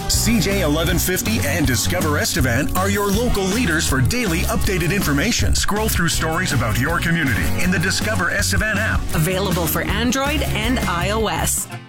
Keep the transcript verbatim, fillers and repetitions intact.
C J eleven fifty and Discover Estevan are your local leaders for daily updated information. Scroll through stories about your community in the Discover Estevan app. Available for Android and iOS.